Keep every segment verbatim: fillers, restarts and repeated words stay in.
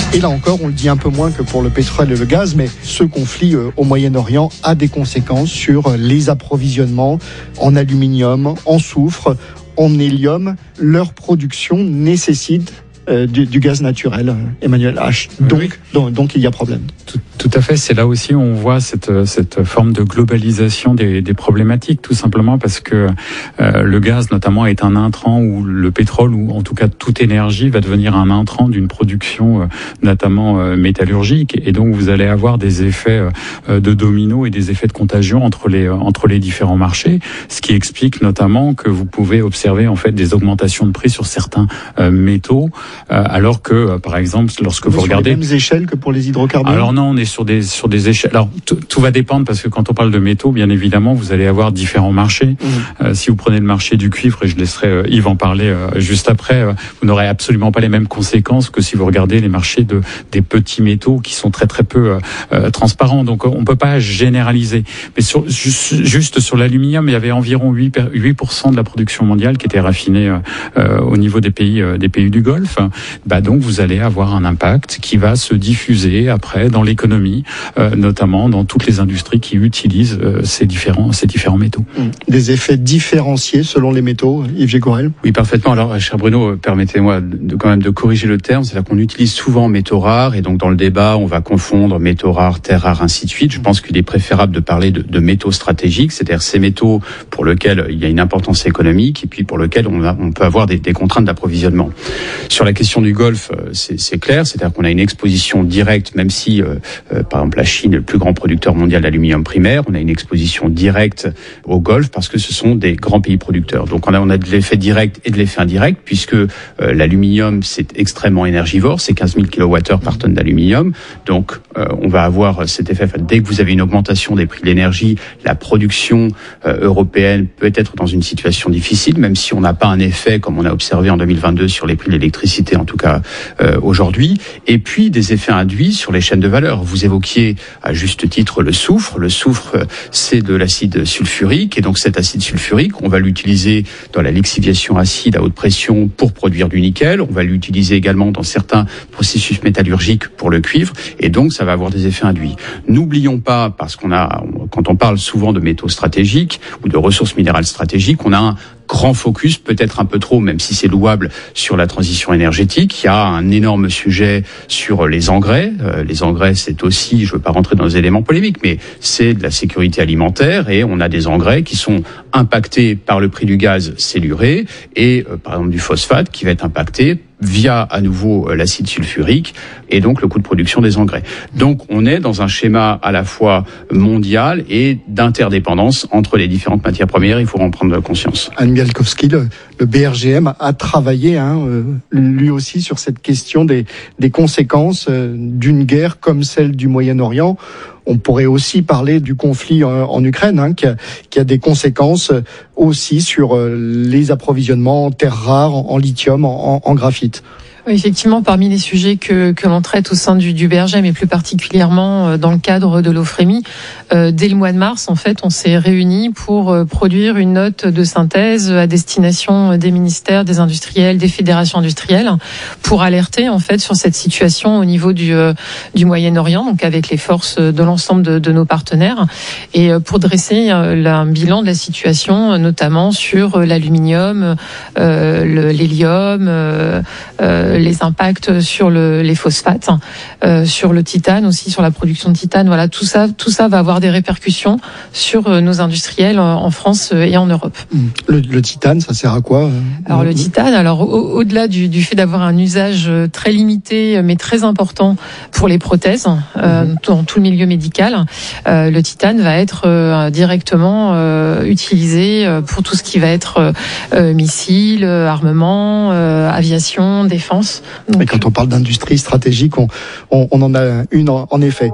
Et là encore, on le dit un peu moins que pour le pétrole et le gaz, mais ce conflit euh, au Moyen-Orient a des conséquences sur les approvisionnements en aluminium, en soufre, en hélium. Leur production nécessite euh, du, du gaz naturel, Emmanuel H. Donc, oui. donc, donc il y a problème. Tout, tout à fait. C'est là aussi où on voit cette, cette forme de globalisation des, des problématiques, tout simplement parce que euh, le gaz, notamment, est un intrant, ou le pétrole, ou en tout cas toute énergie, va devenir un intrant d'une production, euh, notamment euh, métallurgique. Et donc, vous allez avoir des effets euh, de domino et des effets de contagion entre les, entre les différents marchés, ce qui explique notamment que vous pouvez observer en fait des augmentations de prix sur certains euh, métaux, euh, alors que, euh, par exemple, lorsque vous, vous regardez... Sur les mêmes échelles que pour les hydrocarbures ? Alors non, on est sur des sur des échelles. Alors tout, tout va dépendre, parce que quand on parle de métaux, bien évidemment, vous allez avoir différents marchés. Mmh. Euh, si vous prenez le marché du cuivre, et je laisserai euh, Yves en parler euh, juste après, euh, vous n'aurez absolument pas les mêmes conséquences que si vous regardez les marchés de des petits métaux qui sont très très peu euh, euh, transparents. Donc on peut pas généraliser. Mais sur, juste, juste sur l'aluminium, il y avait environ huit pour cent de la production mondiale qui était raffinée euh, euh, au niveau des pays euh, des pays du Golfe. Bah donc vous allez avoir un impact qui va se diffuser après dans l'économie, euh, notamment dans toutes les industries qui utilisent euh, ces différents ces différents métaux. Des effets différenciés selon les métaux, Yves Gécorel ? Oui, parfaitement. Alors, cher Bruno, permettez-moi de, quand même de corriger le terme. C'est-à-dire qu'on utilise souvent métaux rares, et donc dans le débat, on va confondre métaux rares, terres rares, ainsi de suite. Je pense qu'il est préférable de parler de, de métaux stratégiques, c'est-à-dire ces métaux pour lesquels il y a une importance économique et puis pour lesquels on, a, on peut avoir des, des contraintes d'approvisionnement. Sur la question du Golfe, c'est, c'est clair, c'est-à-dire qu'on a une exposition directe, même si, euh, euh, par exemple, la Chine est le plus grand producteur mondial d'aluminium primaire, on a une exposition directe au Golfe parce que ce sont des grands pays producteurs. Donc on a, on a de l'effet direct et de l'effet indirect, puisque euh, l'aluminium, c'est extrêmement énergivore, c'est quinze mille kilowattheures par tonne d'aluminium. Donc euh, on va avoir cet effet. Enfin, dès que vous avez une augmentation des prix de l'énergie, la production euh, européenne peut être dans une situation difficile, même si on n'a pas un effet comme on a observé en deux mille vingt-deux sur les prix de l'électricité, en tout cas euh, aujourd'hui. Et puis des effets induits sur les chaînes de valeur. Vous évoquiez à juste titre le soufre. Le soufre, c'est de l'acide sulfurique, et donc cet acide sulfurique, on va l'utiliser dans la lixiviation acide à haute pression pour produire du nickel. On va l'utiliser également dans certains processus métallurgiques pour le cuivre, et donc ça va avoir des effets induits. N'oublions pas, parce qu'on a, quand on parle souvent de métaux stratégiques ou de ressources minérales stratégiques, on a un grand focus, peut-être un peu trop, même si c'est louable, sur la transition énergétique. Il y a un énorme sujet sur les engrais. Euh, les engrais, c'est aussi, je ne veux pas rentrer dans les éléments polémiques, mais c'est de la sécurité alimentaire, et on a des engrais qui sont impactés par le prix du gaz celluré et, euh, par exemple, du phosphate qui va être impacté via à nouveau l'acide sulfurique et donc le coût de production des engrais. Donc on est dans un schéma à la fois mondial et d'interdépendance entre les différentes matières premières, il faut en prendre conscience. Anne Mialkowski, le, le B R G M a travaillé hein, euh, lui aussi sur cette question des, des conséquences euh, d'une guerre comme celle du Moyen-Orient. On pourrait aussi parler du conflit en, en Ukraine, hein, qui, a, qui a des conséquences aussi sur euh, les approvisionnements en terres rares, en, en lithium, en, en graphite. Effectivement, parmi les sujets que, que l'on traite au sein du, du B R G M, et plus particulièrement dans le cadre de l'OFREMI, euh, dès le mois de mars, en fait, on s'est réunis pour euh, produire une note de synthèse à destination des ministères, des industriels, des fédérations industrielles, pour alerter en fait sur cette situation au niveau du, euh, du Moyen-Orient, donc avec les forces de l'ensemble de, de nos partenaires, et euh, pour dresser euh, un bilan de la situation, notamment sur l'aluminium, euh, le, l'hélium, euh, euh, les impacts sur le, les phosphates, euh, sur le titane aussi, sur la production de titane. Voilà, tout ça, tout ça va avoir des répercussions sur euh, nos industriels en, en France et en Europe. Le, le titane, ça sert à quoi ? Alors le titane, alors au, au-delà du, du fait d'avoir un usage très limité mais très important pour les prothèses euh, mmh. dans tout le milieu médical, euh, le titane va être euh, directement euh, utilisé pour tout ce qui va être euh, missiles, armement, euh, aviation, défense. Donc, et quand on parle d'industrie stratégique, on, on, on en a une en, en effet.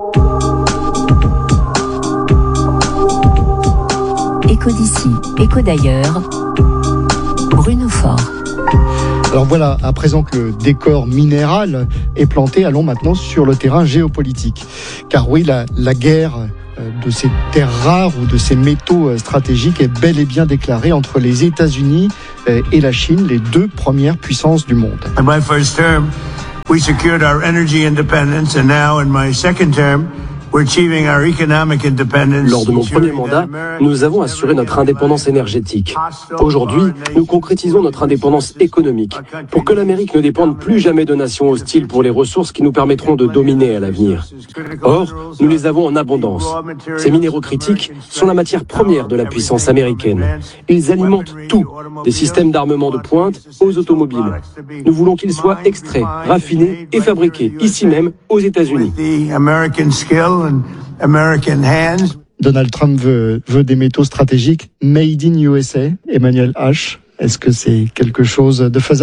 Écho d'ici, écho d'ailleurs, Bruno Faure. Alors voilà, à présent que le décor minéral est planté, allons maintenant sur le terrain géopolitique. Car oui, la, la guerre de ces terres rares ou de ces métaux stratégiques est bel et bien déclarée entre les États-Unis et la Chine, les deux premières puissances du monde. In my first term, We secured our energy independence and now in my second term Lors de mon premier mandat, nous avons assuré notre indépendance énergétique. Aujourd'hui, nous concrétisons notre indépendance économique pour que l'Amérique ne dépende plus jamais de nations hostiles pour les ressources qui nous permettront de dominer à l'avenir. Or, nous les avons en abondance. Ces minéraux critiques sont la matière première de la puissance américaine. Ils alimentent tout, des systèmes d'armement de pointe aux automobiles. Nous voulons qu'ils soient extraits, raffinés et fabriqués ici même aux États-Unis. Donald Trump veut, veut des métaux stratégiques made in U S A. Emmanuel H., est-ce que c'est quelque chose de faisable ?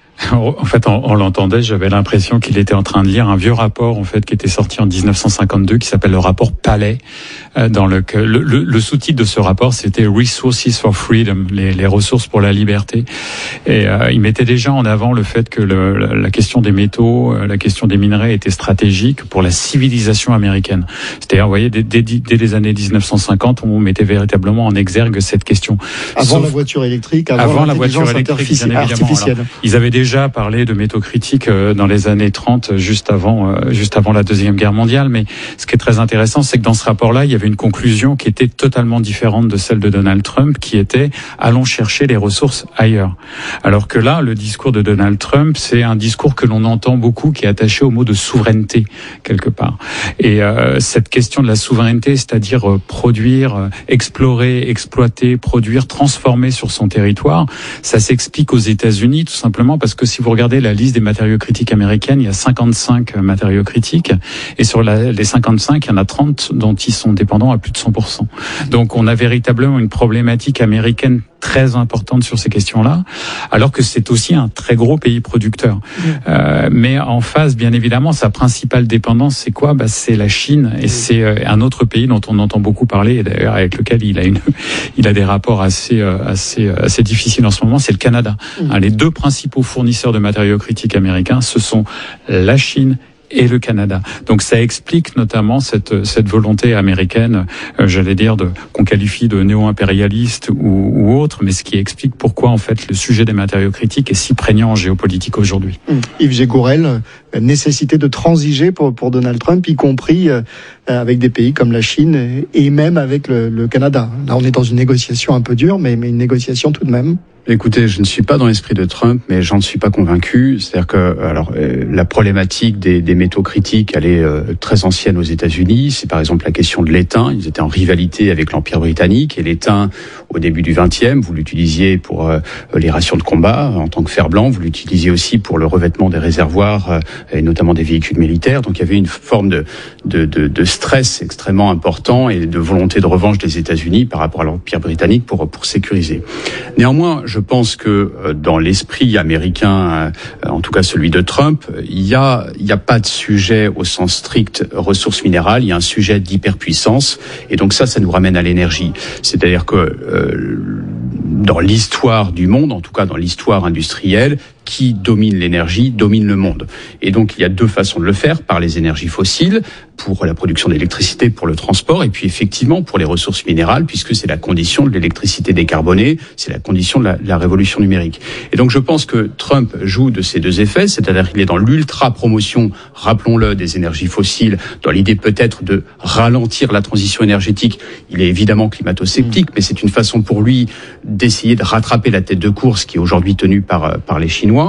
En fait, on, on l'entendait, j'avais l'impression qu'il était en train de lire un vieux rapport, en fait, qui était sorti en dix-neuf cent cinquante-deux, qui s'appelle le rapport Palais. Euh, dans le, le, le, le sous-titre de ce rapport, c'était Resources for Freedom, les, les ressources pour la liberté. Et euh, il mettait déjà en avant le fait que le, la question des métaux, la question des minerais était stratégique pour la civilisation américaine. C'est-à-dire, vous voyez, dès, dès, dès les années dix-neuf cent cinquante, on mettait véritablement en exergue cette question. Avant Sauf, la voiture électrique, avant, avant la voiture électrique, artificielle. Alors, ils avaient déjà parlé de métaux critiques dans les années trente, juste avant, juste avant la Deuxième Guerre mondiale. Mais ce qui est très intéressant, c'est que dans ce rapport-là, il y avait une conclusion qui était totalement différente de celle de Donald Trump, qui était « allons chercher les ressources ailleurs ». Alors que là, le discours de Donald Trump, c'est un discours que l'on entend beaucoup, qui est attaché au mot de souveraineté, quelque part. Et euh, cette question de la souveraineté, c'est-à-dire euh, produire, euh, explorer, exploiter, produire, transformer sur son territoire, ça s'explique aux États-Unis, tout simplement parce que si vous regardez la liste des matériaux critiques américaines, il y a cinquante-cinq matériaux critiques, et sur la, les cinquante-cinq, il y en a trente dont ils sont dépendants à plus de cent pour cent. Donc on a véritablement une problématique américaine très importante sur ces questions-là, alors que c'est aussi un très gros pays producteur. Mmh. Euh, mais en face, bien évidemment, sa principale dépendance, c'est quoi ? Bah, c'est la Chine, et mmh. c'est euh, un autre pays dont on entend beaucoup parler, et d'ailleurs avec lequel il a une, il a des rapports assez, euh, assez, assez difficiles en ce moment. C'est le Canada. Mmh. Hein, les deux principaux fournisseurs de matériaux critiques américains, ce sont la Chine et le Canada. Donc ça explique notamment cette cette volonté américaine, euh, j'allais dire, de qu'on qualifie de néo-impérialiste ou, ou autre, mais ce qui explique pourquoi en fait le sujet des matériaux critiques est si prégnant en géopolitique aujourd'hui. Mmh. Yves Gégourel, nécessité de transiger pour pour Donald Trump, y compris euh, avec des pays comme la Chine et même avec le, le Canada. Là, on est dans une négociation un peu dure, mais mais une négociation tout de même. Écoutez, je ne suis pas dans l'esprit de Trump, mais j'en suis pas convaincu. C'est-à-dire que, alors, euh, la problématique des, des métaux critiques, elle est euh, très ancienne aux États-Unis. C'est par exemple la question de l'étain. Ils étaient en rivalité avec l'Empire britannique, et l'étain, au début du vingtième, vous l'utilisiez pour euh, les rations de combat en tant que fer blanc. Vous l'utilisiez aussi pour le revêtement des réservoirs euh, et notamment des véhicules militaires. Donc, il y avait une forme de, de, de, de stress extrêmement important et de volonté de revanche des États-Unis par rapport à l'Empire britannique pour pour sécuriser. Néanmoins, je pense que dans l'esprit américain, en tout cas celui de Trump, il y a, il y a pas de sujet au sens strict ressources minérales, il y a un sujet d'hyperpuissance, et donc ça, ça nous ramène à l'énergie. C'est-à-dire que euh, dans l'histoire du monde, en tout cas dans l'histoire industrielle, qui domine l'énergie, domine le monde. Et donc, il y a deux façons de le faire, par les énergies fossiles, pour la production d'électricité, pour le transport, et puis effectivement pour les ressources minérales, puisque c'est la condition de l'électricité décarbonée, c'est la condition de la, de la révolution numérique. Et donc, je pense que Trump joue de ces deux effets, c'est-à-dire qu'il est dans l'ultra-promotion, rappelons-le, des énergies fossiles, dans l'idée peut-être de ralentir la transition énergétique. Il est évidemment climato-sceptique, mmh. mais c'est une façon pour lui d'essayer de rattraper la tête de course qui est aujourd'hui tenue par, par les Chinois.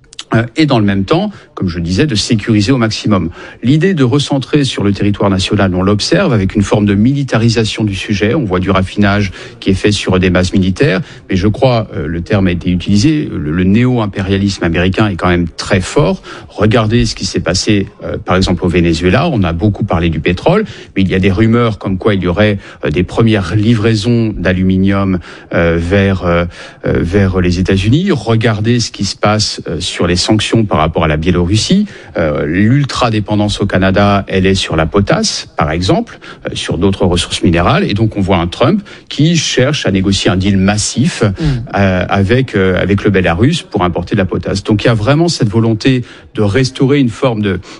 Et dans le même temps, comme je le disais, de sécuriser au maximum. L'idée de recentrer sur le territoire national, on l'observe avec une forme de militarisation du sujet. On voit du raffinage qui est fait sur des bases militaires, mais je crois, euh, le terme a été utilisé, le, le néo-impérialisme américain est quand même très fort. Regardez ce qui s'est passé, euh, par exemple, au Venezuela. On a beaucoup parlé du pétrole, mais il y a des rumeurs comme quoi il y aurait euh, des premières livraisons d'aluminium euh, vers euh, vers les États-Unis. Regardez ce qui se passe euh, sur les sanctions par rapport à la Biélorussie. Euh, l'ultra-dépendance au Canada, elle est sur la potasse, par exemple, euh, sur d'autres ressources minérales. Et donc, on voit un Trump qui cherche à négocier un deal massif mmh. euh, avec euh, avec le Bélarus pour importer de la potasse. Donc, il y a vraiment cette volonté de restaurer une forme de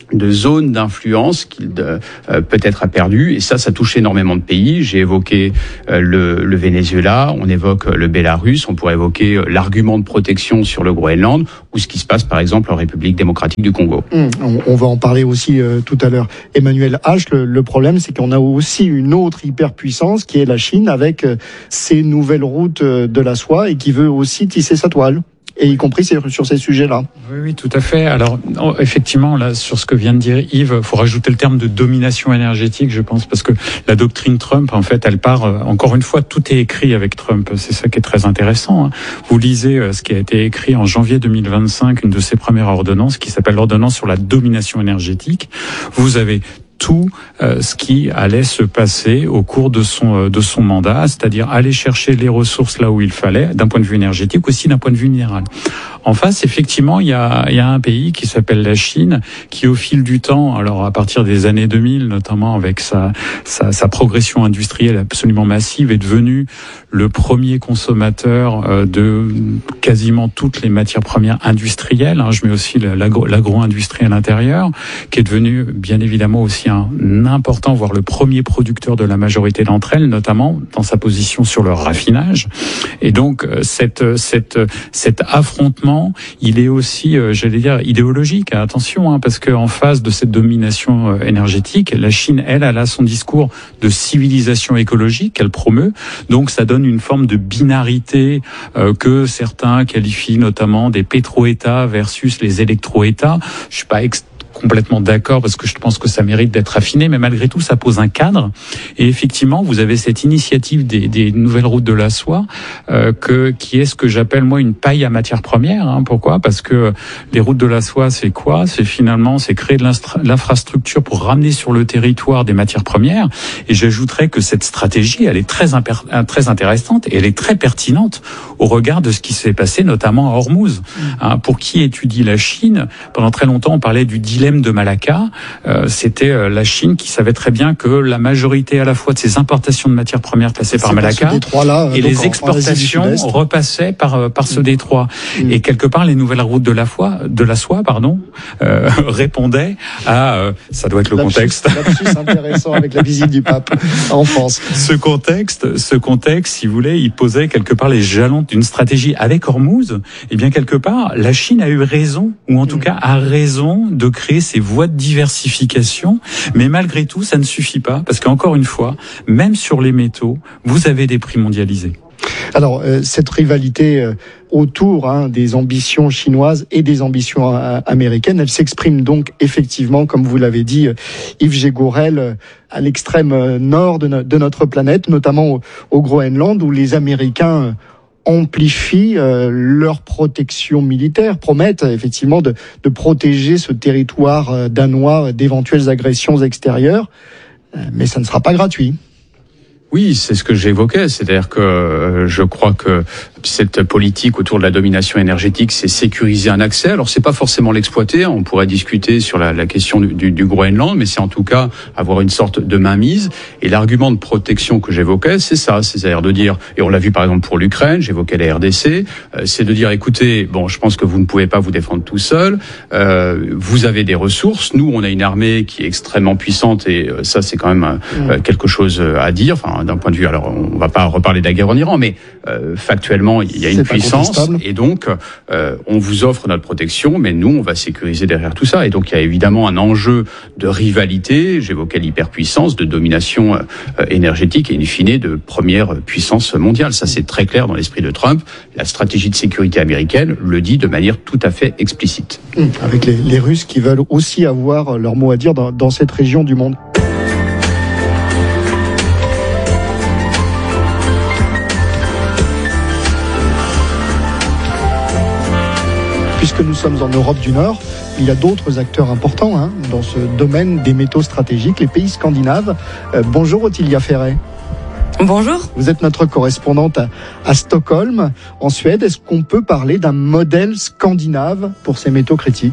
de zone d'influence qu'il euh, peut-être a perdu, et ça, ça touche énormément de pays. J'ai évoqué euh, le, le Venezuela, on évoque le Bélarus, on pourrait évoquer euh, l'argument de protection sur le Groenland, ou ce qui se passe par exemple en République démocratique du Congo. Mmh, on, on va en parler aussi euh, tout à l'heure. Emmanuel H, le, le problème, c'est qu'on a aussi une autre hyperpuissance qui est la Chine, avec euh, ses nouvelles routes euh, de la soie, et qui veut aussi tisser sa toile. Et y compris sur ces sujets-là. Oui, oui, tout à fait. Alors, effectivement, là, sur ce que vient de dire Yves, il faut rajouter le terme de domination énergétique, je pense, parce que la doctrine Trump, en fait, elle part, encore une fois, tout est écrit avec Trump. C'est ça qui est très intéressant. Vous lisez ce qui a été écrit en janvier deux mille vingt-cinq, une de ses premières ordonnances, qui s'appelle l'ordonnance sur la domination énergétique. Vous avez tout euh, ce qui allait se passer au cours de son euh, de son mandat, c'est-à-dire aller chercher les ressources là où il fallait, d'un point de vue énergétique, aussi d'un point de vue minéral. En face, effectivement, il y a il y a un pays qui s'appelle la Chine, qui au fil du temps, alors à partir des années deux mille, notamment avec sa sa, sa progression industrielle absolument massive, est devenu le premier consommateur euh, de quasiment toutes les matières premières industrielles. Hein, je mets aussi l'agro, l'agro-industrie à l'intérieur, qui est devenu bien évidemment aussi un important, voire le premier producteur de la majorité d'entre elles, notamment dans sa position sur le raffinage. Et donc, cette, cette, cet affrontement, il est aussi, j'allais dire, idéologique. Attention, hein, parce qu'en face de cette domination énergétique, la Chine, elle, elle a son discours de civilisation écologique qu'elle promeut. Donc, ça donne une forme de binarité euh, que certains qualifient notamment des pétro-États versus les électro-États. Je suis pas ex- complètement d'accord, parce que je pense que ça mérite d'être affiné, mais malgré tout, ça pose un cadre. Et effectivement, vous avez cette initiative des, des nouvelles routes de la soie, euh, que, qui est ce que j'appelle, moi, une paille à matière première. Hein. Pourquoi ? Parce que les routes de la soie, c'est quoi ? C'est finalement, c'est créer de l'infrastructure pour ramener sur le territoire des matières premières. Et j'ajouterais que cette stratégie, elle est très, imper- très intéressante et elle est très pertinente au regard de ce qui s'est passé, notamment à Hormuz. Hein, pour qui étudie la Chine, pendant très longtemps, on parlait du dilemme de Malacca, euh, c'était euh, la Chine qui savait très bien que la majorité à la fois de ses importations de matières premières passaient par Malacca et les exportations repassaient par euh, par ce mmh. détroit. Mmh. Et quelque part, les nouvelles routes de la soie, de la soie, pardon, euh, répondaient à euh, ça doit être le lapsus, contexte. Lapsus intéressant avec la visite du pape en France. Ce contexte, ce contexte, si vous voulez, il posait quelque part les jalons d'une stratégie avec Hormuz. Et bien quelque part, la Chine a eu raison, ou en tout mmh. cas a raison de créer ces voies de diversification, mais malgré tout, ça ne suffit pas, parce qu'encore une fois, même sur les métaux, vous avez des prix mondialisés. Alors, euh, cette rivalité euh, autour hein, des ambitions chinoises et des ambitions euh, américaines, elle s'exprime donc effectivement, comme vous l'avez dit, euh, Yves Gégourel, euh, à l'extrême euh, nord de, no- de notre planète, notamment au, au Groenland, où les Américains euh, amplifient euh, leur protection militaire, promettent effectivement de, de protéger ce territoire euh, danois d'éventuelles agressions extérieures, euh, mais ça ne sera pas gratuit. Oui, c'est ce que j'évoquais, c'est-à-dire que euh, je crois que cette politique autour de la domination énergétique, c'est sécuriser un accès. Alors, c'est pas forcément l'exploiter. On pourrait discuter sur la, la question du, du, du Groenland, mais c'est en tout cas avoir une sorte de mainmise. Et l'argument de protection que j'évoquais, c'est ça, c'est-à-dire de dire, et on l'a vu par exemple pour l'Ukraine, j'évoquais la R D C, euh, c'est de dire, écoutez, bon, je pense que vous ne pouvez pas vous défendre tout seul. Euh, vous avez des ressources. Nous, on a une armée qui est extrêmement puissante, et euh, ça, c'est quand même euh, quelque chose à dire. Enfin, d'un point de vue, alors on va pas reparler de la guerre en Iran, mais euh, factuellement, il y a une puissance, et donc euh, on vous offre notre protection, mais nous, on va sécuriser derrière tout ça. Et donc, il y a évidemment un enjeu de rivalité, j'évoquais l'hyperpuissance, de domination euh, énergétique et in fine de première puissance mondiale. Ça, c'est très clair dans l'esprit de Trump. La stratégie de sécurité américaine le dit de manière tout à fait explicite. Mmh, avec les, les Russes qui veulent aussi avoir leur mot à dire dans, dans cette région du monde. Puisque nous sommes en Europe du Nord, il y a d'autres acteurs importants hein, dans ce domaine des métaux stratégiques, les pays scandinaves. Euh, bonjour Ottilia Ferret. Bonjour. Vous êtes notre correspondante à, à Stockholm, en Suède. Est-ce qu'on peut parler d'un modèle scandinave pour ces métaux critiques ?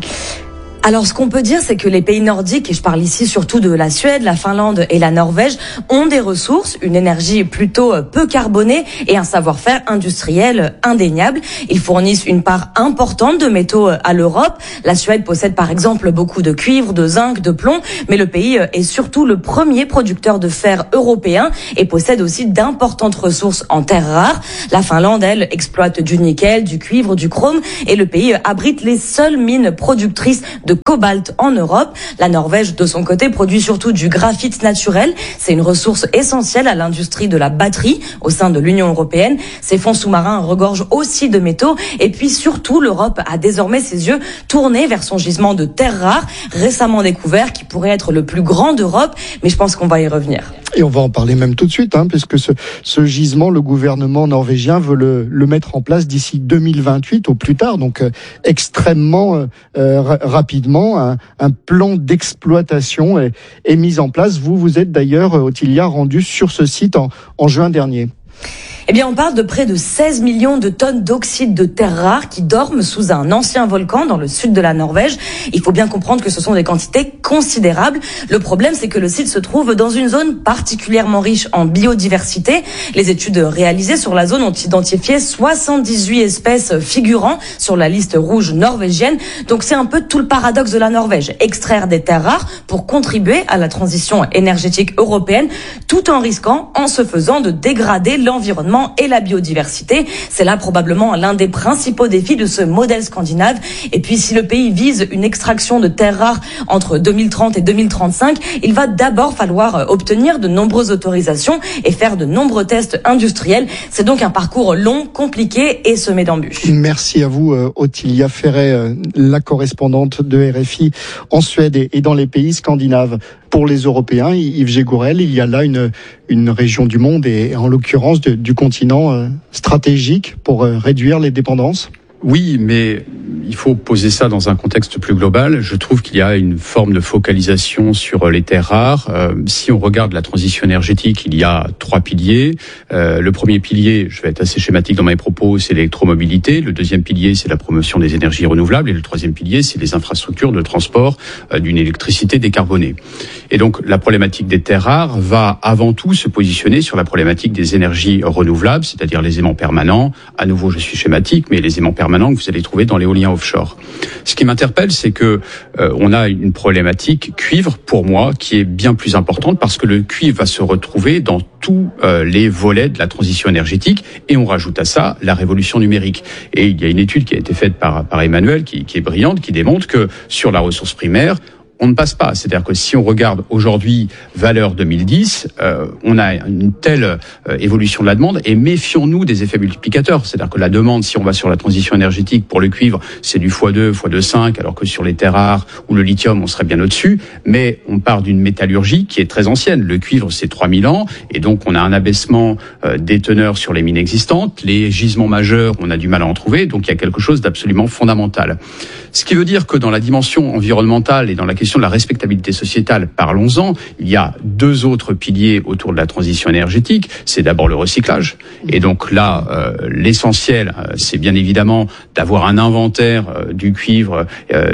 Alors, ce qu'on peut dire, c'est que les pays nordiques, et je parle ici surtout de la Suède, la Finlande et la Norvège, ont des ressources, une énergie plutôt peu carbonée et un savoir-faire industriel indéniable. Ils fournissent une part importante de métaux à l'Europe. La Suède possède par exemple beaucoup de cuivre, de zinc, de plomb, mais le pays est surtout le premier producteur de fer européen et possède aussi d'importantes ressources en terres rares. La Finlande, elle, exploite du nickel, du cuivre, du chrome, et le pays abrite les seules mines productrices de de cobalt en Europe. La Norvège, de son côté, produit surtout du graphite naturel. C'est une ressource essentielle à l'industrie de la batterie au sein de l'Union européenne. Ces fonds sous-marins regorgent aussi de métaux. Et puis surtout, l'Europe a désormais ses yeux tournés vers son gisement de terres rares, récemment découvert, qui pourrait être le plus grand d'Europe. Mais je pense qu'on va y revenir. Et on va en parler même tout de suite, hein, puisque ce, ce gisement, le gouvernement norvégien veut le, le mettre en place d'ici deux mille vingt-huit au plus tard, donc euh, extrêmement euh, ra- rapidement. Un, un plan d'exploitation est, est mis en place. Vous, vous êtes d'ailleurs, Ottilia, rendu sur ce site en, en juin dernier. Eh bien, on parle de près de seize millions de tonnes d'oxyde de terres rares qui dorment sous un ancien volcan dans le sud de la Norvège. Il faut bien comprendre que ce sont des quantités considérables. Le problème, c'est que le site se trouve dans une zone particulièrement riche en biodiversité. Les études réalisées sur la zone ont identifié soixante-dix-huit espèces figurant sur la liste rouge norvégienne. Donc, c'est un peu tout le paradoxe de la Norvège. Extraire des terres rares pour contribuer à la transition énergétique européenne, tout en risquant, en se faisant, de dégrader l'environnement et la biodiversité. C'est là probablement l'un des principaux défis de ce modèle scandinave. Et puis, si le pays vise une extraction de terres rares entre deux mille trente et deux mille trente-cinq, il va d'abord falloir obtenir de nombreuses autorisations et faire de nombreux tests industriels. C'est donc un parcours long, compliqué et semé d'embûches. Merci à vous, Ottilia Ferret, la correspondante de R F I en Suède et dans les pays scandinaves. Pour les Européens, Yves Gégourel, il y a là une, une région du monde et en l'occurrence de, du continent euh, stratégique pour euh, réduire les dépendances. Oui, mais il faut poser ça dans un contexte plus global. Je trouve qu'il y a une forme de focalisation sur les terres rares. Euh, si on regarde la transition énergétique, il y a trois piliers. Euh, le premier pilier, je vais être assez schématique dans mes propos, c'est l'électromobilité. Le deuxième pilier, c'est la promotion des énergies renouvelables. Et le troisième pilier, c'est les infrastructures de transport euh, d'une électricité décarbonée. Et donc, la problématique des terres rares va avant tout se positionner sur la problématique des énergies renouvelables, c'est-à-dire les aimants permanents. À nouveau, je suis schématique, mais les aimants permanents que vous allez trouver dans l'éolien offshore. Ce qui m'interpelle, c'est que euh, on a une problématique cuivre, pour moi, qui est bien plus importante parce que le cuivre va se retrouver dans tous euh, les volets de la transition énergétique et on rajoute à ça la révolution numérique. Et il y a une étude qui a été faite par, par Emmanuel qui, qui est brillante, qui démontre que sur la ressource primaire, on ne passe pas. C'est-à-dire que si on regarde aujourd'hui valeur deux mille dix, euh, on a une telle euh, évolution de la demande et méfions-nous des effets multiplicateurs. C'est-à-dire que la demande, si on va sur la transition énergétique pour le cuivre, c'est du fois deux, fois deux virgule cinq, alors que sur les terres rares ou le lithium, on serait bien au-dessus. Mais on part d'une métallurgie qui est très ancienne. Le cuivre, c'est trois mille ans et donc on a un abaissement euh, des teneurs sur les mines existantes. Les gisements majeurs, on a du mal à en trouver. Donc il y a quelque chose d'absolument fondamental. Ce qui veut dire que dans la dimension environnementale et dans la question de la respectabilité sociétale, parlons-en, il y a deux autres piliers autour de la transition énergétique. C'est d'abord le recyclage. Et donc là, euh, l'essentiel, euh, c'est bien évidemment d'avoir un inventaire euh, du cuivre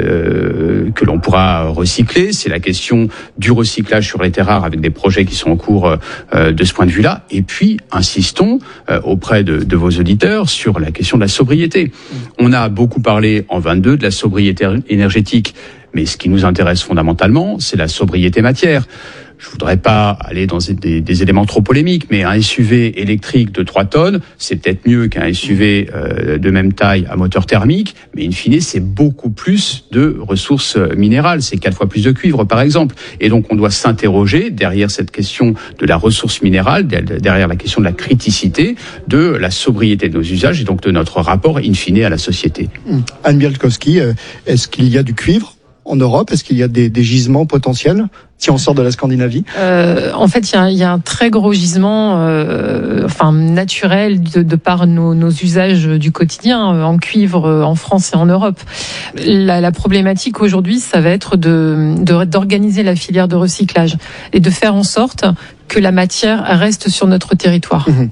euh, que l'on pourra recycler. C'est la question du recyclage sur les terres rares avec des projets qui sont en cours euh, de ce point de vue-là. Et puis, insistons euh, auprès de, de vos auditeurs sur la question de la sobriété. On a beaucoup parlé en vingt-deux de la sobriété énergétique. Mais ce qui nous intéresse fondamentalement, c'est la sobriété matière. Je voudrais pas aller dans des, des éléments trop polémiques, mais un S U V électrique de trois tonnes, c'est peut-être mieux qu'un S U V euh, de même taille à moteur thermique, mais in fine, c'est beaucoup plus de ressources minérales. C'est quatre fois plus de cuivre, par exemple. Et donc, on doit s'interroger derrière cette question de la ressource minérale, derrière la question de la criticité, de la sobriété de nos usages et donc de notre rapport in fine à la société. Anne Bialkowski, est-ce qu'il y a du cuivre en Europe? Est-ce qu'il y a des, des gisements potentiels si on sort de la Scandinavie? euh, En fait, il y a, il y a un très gros gisement, euh, enfin naturel, de, de par nos, nos usages du quotidien en cuivre en France et en Europe. La, la problématique aujourd'hui, ça va être de, de d'organiser la filière de recyclage et de faire en sorte que la matière reste sur notre territoire. Mmh.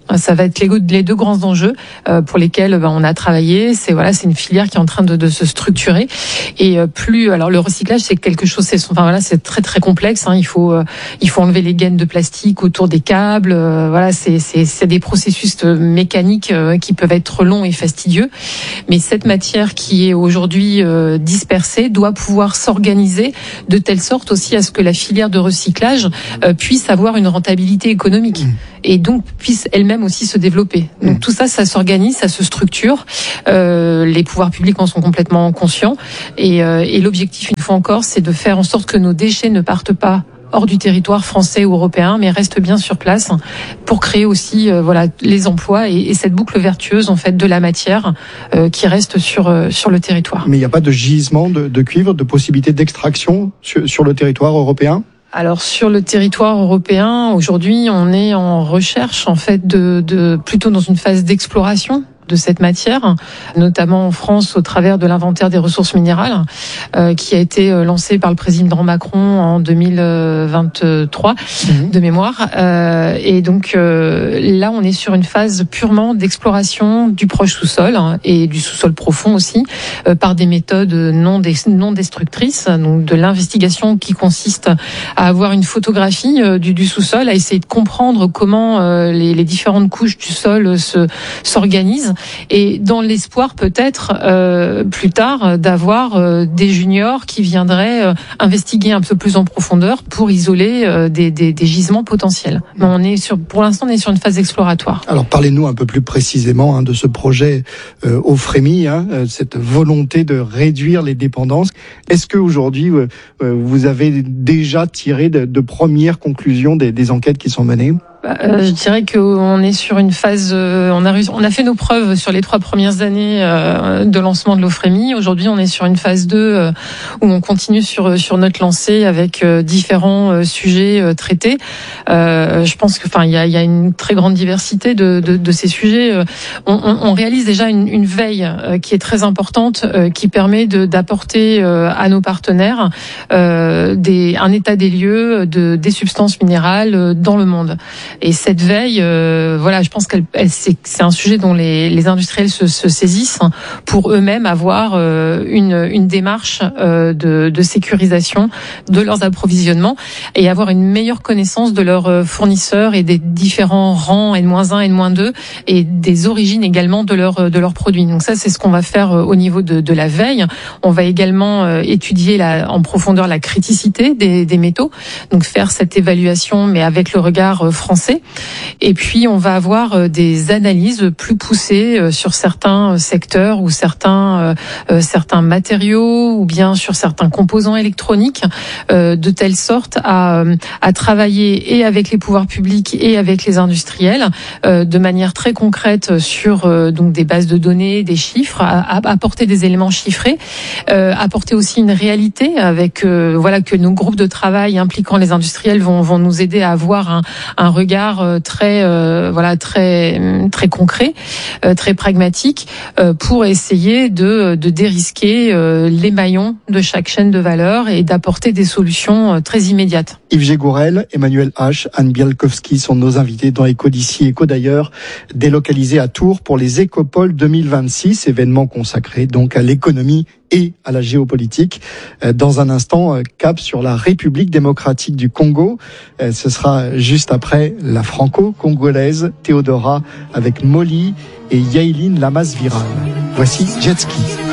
Ça va être les, les deux grands enjeux euh, pour lesquels ben, on a travaillé. C'est voilà, c'est une filière qui est en train de, de se structurer. Et euh, plus, alors le recyclage, c'est quelque chose, c'est, enfin voilà, c'est très très complexe. Hein. Il faut, euh, il faut enlever les gaines de plastique autour des câbles. Euh, voilà, c'est, c'est, c'est des processus mécaniques euh, qui peuvent être longs et fastidieux. Mais cette matière qui est aujourd'hui euh, dispersée doit pouvoir s'organiser de telle sorte aussi à ce que la filière de recyclage euh, puisse avoir une rentabilité économique. Mmh. Et donc puisse elle-même aussi se développer. Donc mmh. tout ça, ça s'organise, ça se structure. Euh, les pouvoirs publics en sont complètement conscients. Et, euh, et l'objectif, une fois encore, c'est de faire en sorte que nos déchets ne partent pas hors du territoire français ou européen, mais restent bien sur place pour créer aussi euh, voilà les emplois et, et cette boucle vertueuse en fait de la matière euh, qui reste sur euh, sur le territoire. Mais il n'y a pas de gisement de, de cuivre, de possibilité d'extraction sur, sur le territoire européen ? Alors sur le territoire européen, aujourd'hui, on est en recherche en fait de, de plutôt dans une phase d'exploration de cette matière, notamment en France au travers de l'inventaire des ressources minérales euh, qui a été lancé par le président Macron en deux mille vingt-trois mmh. de mémoire. Euh, et donc euh, là, on est sur une phase purement d'exploration du proche sous-sol hein, et du sous-sol profond aussi euh, par des méthodes non, des, non destructrices, donc de l'investigation qui consiste à avoir une photographie euh, du, du sous-sol, à essayer de comprendre comment euh, les, les différentes couches du sol se, s'organisent. Et dans l'espoir peut-être euh, plus tard d'avoir euh, des juniors qui viendraient euh, investiguer un peu plus en profondeur pour isoler euh, des, des, des gisements potentiels. Mais on est sur, pour l'instant, on est sur une phase exploratoire. Alors parlez-nous un peu plus précisément hein, de ce projet euh, au Frémy, hein, cette volonté de réduire les dépendances. Est-ce que aujourd'hui euh, vous avez déjà tiré de, de premières conclusions des, des enquêtes qui sont menées ? Euh, je dirais qu'on est sur une phase. Euh, on a réussi, on a fait nos preuves sur les trois premières années euh, de lancement de l'Ofrémy. Aujourd'hui, on est sur une phase deux euh, où on continue sur sur notre lancée avec euh, différents euh, sujets euh, traités. Euh, je pense que, enfin, il y a il y a une très grande diversité de de, de ces sujets. On, on, on réalise déjà une, une veille euh, qui est très importante, euh, qui permet de d'apporter euh, à nos partenaires euh, des un état des lieux de des substances minérales euh, dans le monde. Et cette veille, euh, voilà, je pense qu'elle, elle, c'est, c'est un sujet dont les, les industriels se, se saisissent pour eux-mêmes avoir euh, une, une démarche euh, de, de sécurisation de leurs approvisionnements et avoir une meilleure connaissance de leurs fournisseurs et des différents rangs N moins un, N moins deux et des origines également de leurs de leurs produits. Donc ça, c'est ce qu'on va faire au niveau de, de la veille. On va également euh, étudier la, en profondeur la criticité des, des métaux, donc faire cette évaluation, mais avec le regard français. Et puis, on va avoir des analyses plus poussées sur certains secteurs ou certains euh, certains matériaux ou bien sur certains composants électroniques, euh, de telle sorte à à travailler et avec les pouvoirs publics et avec les industriels euh, de manière très concrète sur euh, donc des bases de données, des chiffres, à, à apporter des éléments chiffrés, euh, apporter aussi une réalité avec euh, voilà que nos groupes de travail impliquant les industriels vont vont nous aider à avoir un un regard très euh, voilà très très concret, euh, très pragmatique euh, pour essayer de de dérisquer euh, les maillons de chaque chaîne de valeur et d'apporter des solutions euh, très immédiates. Yves Gégourel, Emmanuel H, Anne Bialkowski sont nos invités dans Éco d'ici, Éco d'ailleurs, délocalisés à Tours pour les Écopoles deux mille vingt-six, événement consacré donc à l'économie et à la géopolitique. Dans un instant, cap sur la République démocratique du Congo. Ce sera juste après la franco-congolaise Théodora avec Molly et Yaïline Lamas Viral. Voici Jet Ski.